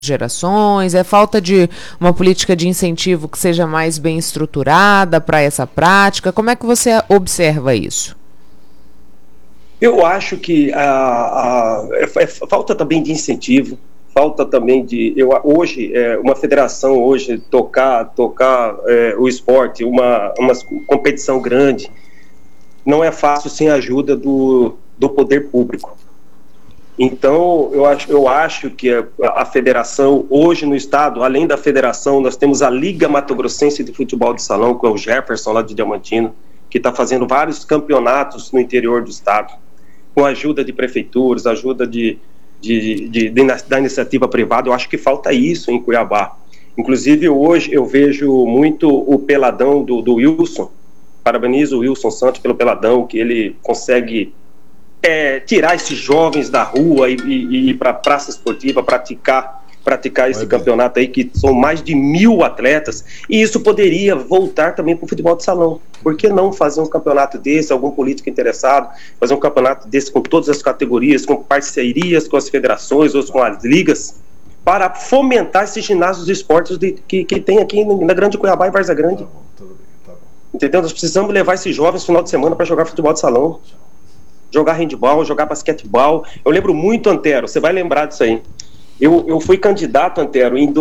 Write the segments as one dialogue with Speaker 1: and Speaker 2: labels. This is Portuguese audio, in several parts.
Speaker 1: gerações? É falta de uma política de incentivo que seja mais bem estruturada para essa prática? Como é que você observa isso?
Speaker 2: Eu acho que falta também de incentivo, falta também de... hoje, uma federação hoje tocar o esporte, uma competição grande, não é fácil sem a ajuda do poder público. Então, eu acho que a federação, hoje no estado, além da federação, nós temos a Liga Mato Grossense de Futebol de Salão, que é o Jefferson, lá de Diamantino, que está fazendo vários campeonatos no interior do estado, com ajuda de prefeituras, ajuda da iniciativa privada. Eu acho que falta isso em Cuiabá. Inclusive, hoje eu vejo muito o peladão do Wilson. Parabenizo o Wilson Santos pelo peladão, que ele consegue tirar esses jovens da rua e ir para a praça esportiva, praticar esse campeonato aí, que são mais de 1.000 atletas, e isso poderia voltar também para o futebol de salão. Por que não fazer um campeonato desse, algum político interessado, fazer um campeonato desse com todas as categorias, com parcerias com as federações ou com as ligas, para fomentar esses ginásios de esportes que tem aqui na Grande Cuiabá e Várzea Grande. Tá bom. Entendeu? Nós precisamos levar esses jovens no final de semana para jogar futebol de salão, jogar handebol, jogar basquetebol. Eu lembro muito, Antero, você vai lembrar disso aí. Eu fui candidato, Antero, em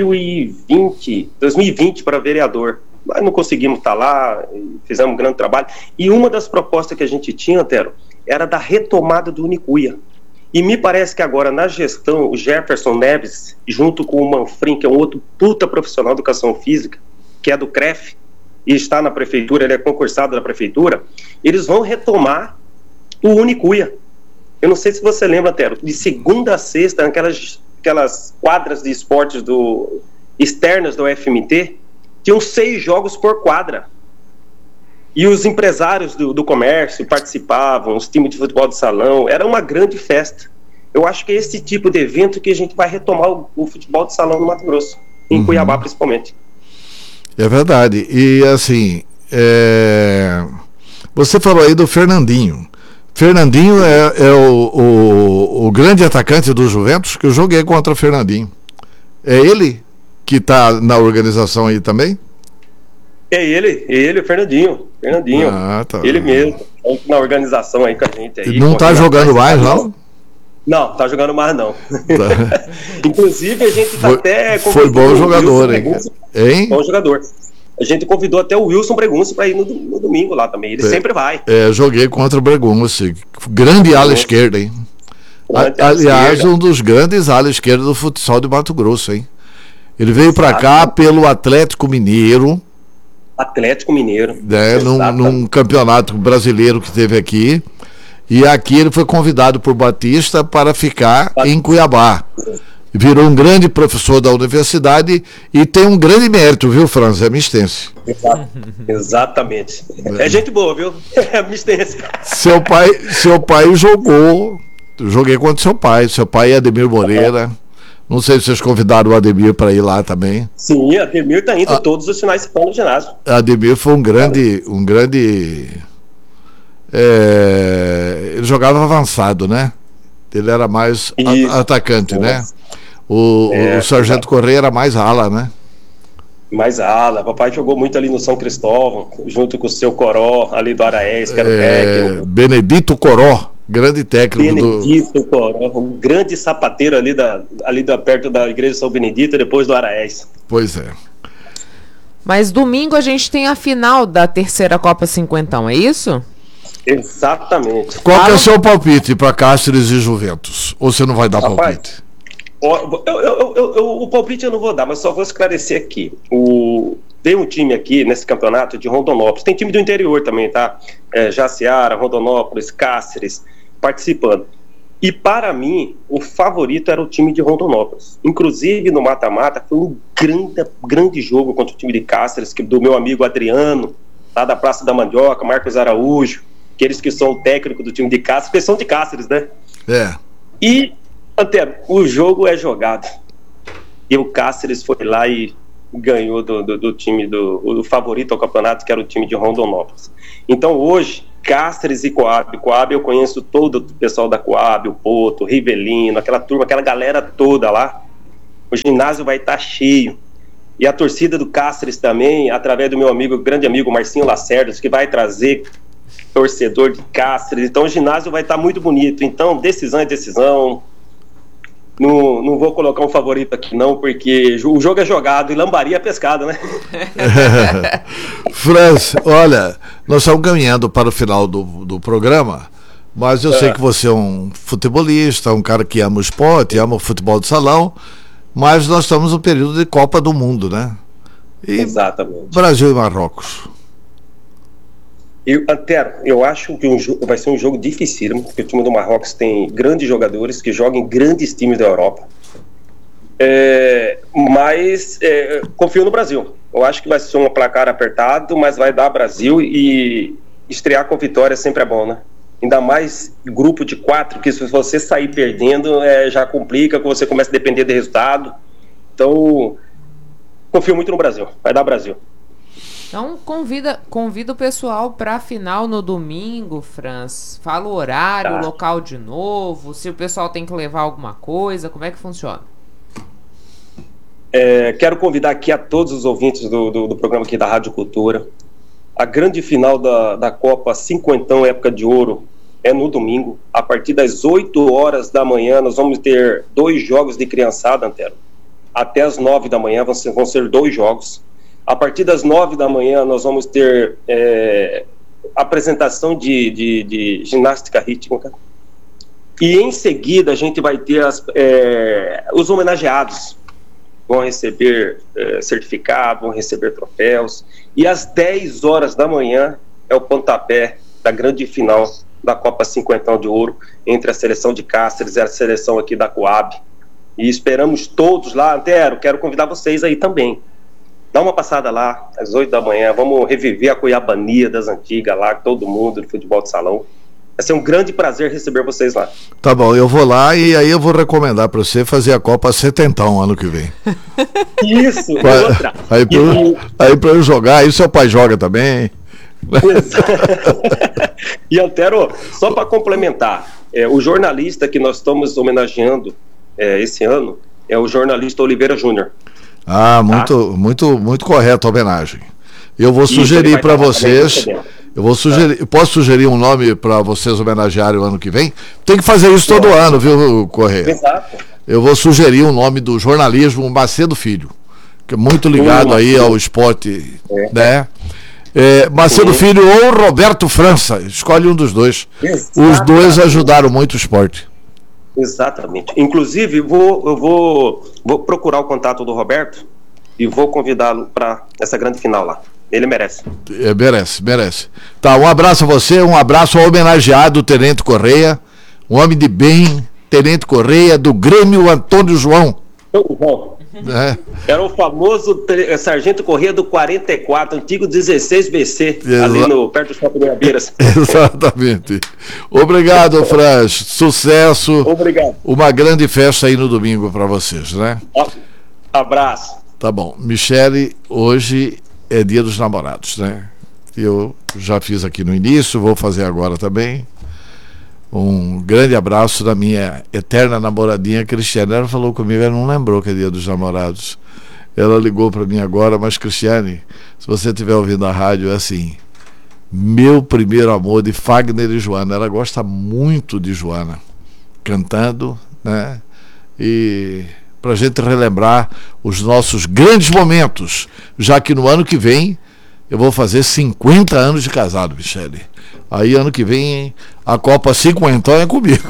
Speaker 2: 2020 para vereador, mas não conseguimos estar lá, fizemos um grande trabalho, e uma das propostas que a gente tinha, Antero, era da retomada do Unicuia. E me parece que agora, na gestão, o Jefferson Neves, junto com o Manfrim, que é um outro puta profissional de educação física, que é do CREF, e está na prefeitura, ele é concursado da prefeitura, eles vão retomar o Unicuia. Eu não sei se você lembra, Antero, de segunda a sexta, aquelas quadras de esportes externas do UFMT, tinham 6 jogos por quadra. E os empresários do comércio participavam, os times de futebol de salão, era uma grande festa. Eu acho que é esse tipo de evento que a gente vai retomar o futebol de salão no Mato Grosso, em Cuiabá principalmente.
Speaker 3: É verdade. E assim, você falou aí do Fernandinho. Fernandinho é o grande atacante do Juventus, que eu joguei contra o Fernandinho. É ele que está na organização aí também?
Speaker 2: É ele, o Fernandinho.
Speaker 3: Tá.
Speaker 2: Ele mesmo, na organização aí com a gente. Aí,
Speaker 3: não está jogando mais, não?
Speaker 2: Não, tá jogando mais não. Tá. Inclusive a gente tá
Speaker 3: foi bom jogador, hein?
Speaker 2: Bom jogador. A gente convidou até o Wilson Bregunce para ir no domingo lá também. Ele sempre vai.
Speaker 3: Joguei contra o Bregunce. Grande ala esquerda, hein? Aliás, um dos grandes ala esquerda do futsal de Mato Grosso, hein? Ele veio para cá pelo Atlético Mineiro. Né, num campeonato brasileiro que teve aqui. E aqui ele foi convidado por Batista para ficar em Cuiabá. Virou um grande professor da universidade e tem um grande mérito, viu, Franz? É mistense.
Speaker 2: Exatamente. É gente boa, viu? É mistense.
Speaker 3: Seu pai joguei contra seu pai. Seu pai é Ademir Moreira. Não sei se vocês convidaram o Ademir para ir lá também.
Speaker 2: Sim, Ademir está indo todos os finais de semana no ginásio.
Speaker 3: Ademir foi um grande ele jogava avançado, né? Ele era mais atacante, né? O Sargento Correia era mais ala, né?
Speaker 2: Mais ala. Papai jogou muito ali no São Cristóvão, junto com o seu Coró, ali do Araés, que era o técnico.
Speaker 3: Benedito Coró, grande técnico.
Speaker 2: Benedito Coró, um grande sapateiro ali perto da igreja de São Benedito, depois do Araés.
Speaker 3: Pois é.
Speaker 1: Mas domingo a gente tem a final da terceira Copa Cinquentão, é isso?
Speaker 2: Exatamente.
Speaker 3: Qual que é o seu palpite para Cáceres e Juventus? Ou você não vai dar palpite?
Speaker 2: O palpite eu não vou dar, mas só vou esclarecer aqui. Tem um time aqui nesse campeonato de Rondonópolis, tem time do interior também, tá? Jaciara, Rondonópolis, Cáceres, participando. E para mim, o favorito era o time de Rondonópolis. Inclusive no mata-mata, foi um grande jogo contra o time de Cáceres, do meu amigo Adriano, lá da Praça da Mandioca, Marcos Araújo, aqueles que são o técnico do time de Cáceres, porque são de Cáceres, né? E Antero, o jogo é jogado. E o Cáceres foi lá e ganhou do time do favorito ao campeonato, que era o time de Rondonópolis. Então hoje, Cáceres e Coab. Coab eu conheço todo o pessoal da Coab, o Poto, o Rivelino, aquela turma, aquela galera toda lá. o ginásio vai estar cheio. E a torcida do Cáceres também, através do meu amigo, grande amigo Marcinho Lacerdas, que vai trazer torcedor de Cáceres. Então o ginásio vai estar muito bonito. Então, decisão é decisão. Não vou colocar um favorito aqui não, porque o jogo é jogado e lambaria é pescada, né?
Speaker 3: Franz, olha, nós estamos caminhando para o final do programa, mas eu sei que você é um futebolista, um cara que ama o esporte, ama o futebol de salão, mas nós estamos no período de Copa do Mundo, né? E
Speaker 2: exatamente.
Speaker 3: Brasil e Marrocos.
Speaker 2: Antero, eu acho que vai ser um jogo dificílimo, porque o time do Marrocos tem grandes jogadores que jogam em grandes times da Europa. Mas confio no Brasil. Eu acho que vai ser um placar apertado, mas vai dar Brasil, e estrear com vitória sempre é bom, né? Ainda mais grupo de 4, que se você sair perdendo, já complica, que você começa a depender do resultado. Então, confio muito no Brasil. Vai dar Brasil.
Speaker 1: Então, convida o pessoal para a final no domingo, Franz. Fala o horário, o local de novo, se o pessoal tem que levar alguma coisa, como é que funciona?
Speaker 2: Quero convidar aqui a todos os ouvintes do programa aqui da Rádio Cultura. A grande final da Copa Cinquentão Época de Ouro é no domingo. A partir das 8 horas da manhã, nós vamos ter 2 jogos de criançada, Antero. Até as 9 da manhã vão ser 2 jogos. A partir das 9 da manhã nós vamos ter apresentação de ginástica rítmica. E em seguida a gente vai ter os homenageados. Vão receber certificado, vão receber troféus. E às 10 horas da manhã é o pontapé da grande final da Copa Cinquentão de Ouro, entre a seleção de Cáceres e a seleção aqui da Coab. E esperamos todos lá. Antero, quero convidar vocês aí também. Dá uma passada lá, às 8 da manhã, vamos reviver a Cuiabania das antigas lá, todo mundo do futebol de salão. Vai ser um grande prazer receber vocês lá. Tá
Speaker 3: bom, eu vou lá e aí eu vou recomendar para você fazer a Copa Setentão ano que vem.
Speaker 2: Isso, outra.
Speaker 3: Aí para eu jogar, aí seu pai joga também.
Speaker 2: E Antero, só para complementar, o jornalista que nós estamos homenageando esse ano é o jornalista Oliveira Júnior.
Speaker 3: Muito correta a homenagem. Eu vou sugerir para vocês. Posso sugerir um nome para vocês homenagearem o ano que vem? Tem que fazer isso todo ano, viu, Correia?
Speaker 2: Exato.
Speaker 3: Eu vou sugerir o nome do jornalismo Macedo Filho, que é muito ligado aí ao esporte, né? Macedo Filho ou Roberto França, escolhe um dos dois. Os dois ajudaram muito o esporte.
Speaker 2: Exatamente. Inclusive, eu vou procurar o contato do Roberto e vou convidá-lo para essa grande final lá. Ele merece.
Speaker 3: Merece. Tá, um abraço a você, um abraço ao homenageado Tenente Correia, um homem de bem, Tenente Correia, do Grêmio Antônio João. Era o famoso Sargento Correia do 44, antigo 16BC, ali perto do Shopping Goiabeiras. Exatamente. Obrigado, Franz. Sucesso.
Speaker 2: Obrigado.
Speaker 3: Uma grande festa aí no domingo para vocês, né?
Speaker 2: Abraço.
Speaker 3: Tá bom. Michele, hoje é Dia dos Namorados, né? Eu já fiz aqui no início, vou fazer agora também. Um grande abraço da minha eterna namoradinha Cristiane. Ela falou comigo, ela não lembrou que é Dia dos Namorados. Ela ligou para mim agora, mas Cristiane, se você estiver ouvindo a rádio, é assim: meu primeiro amor de Fagner e Joana. Ela gosta muito de Joana cantando, né? E para a gente relembrar os nossos grandes momentos, já que no ano que vem eu vou fazer 50 anos de casado, Michele. Aí ano que vem a Copa Cinquentão é comigo.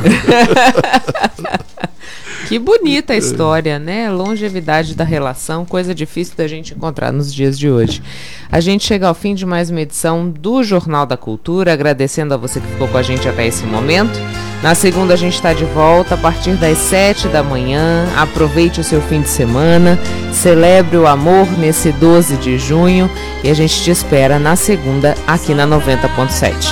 Speaker 1: Que bonita a história, né? Longevidade da relação, coisa difícil da gente encontrar nos dias de hoje. A gente chega ao fim de mais uma edição do Jornal da Cultura, agradecendo a você que ficou com a gente até esse momento. Na segunda a gente está de volta a partir das 7 da manhã. Aproveite o seu fim de semana, celebre o amor nesse 12 de junho e a gente te espera na segunda aqui na 90.7.